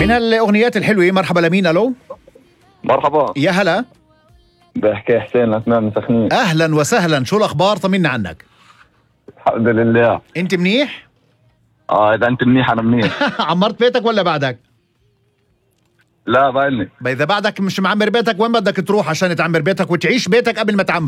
من هالاغنيات الحلوه. مرحبا، لمين؟ الو، مرحبا، يا هلا. بحكي حسين عثمان من سخنين. اهلا وسهلا، شو الاخبار؟ طمنا عنك. الحمد لله. انت منيح؟ اذا انت منيح انا منيح. عمرت بيتك ولا بعدك؟ لا، بعدني. اذا بعدك مش معمر بيتك، وين بدك تروح عشان تعمر بيتك وتعيش بيتك قبل ما تعمر؟